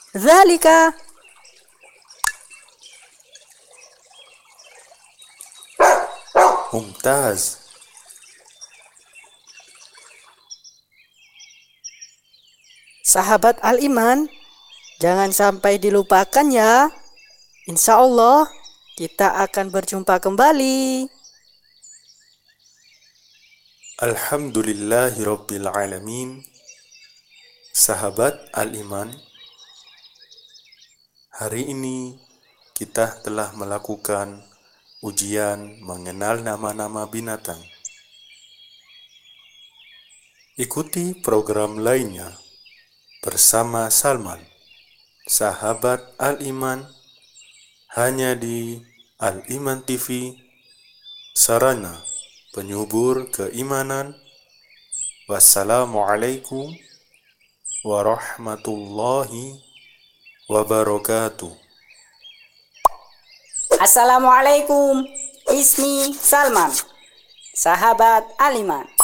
Zalika. ممتاز. Sahabat Al-Iman, jangan sampai dilupakan ya. Insya Allah, kita akan berjumpa kembali. Alhamdulillahirrabbilalamin. Sahabat Al-Iman, hari ini kita telah melakukan ujian mengenal nama-nama binatang. Ikuti program lainnya bersama Salman, sahabat Al-Iman, hanya di Al-Iman TV, sarana penyubur keimanan. Wassalamualaikum warahmatullahi wabarakatuh. Assalamualaikum. Ismi Salman, sahabat Al-Iman.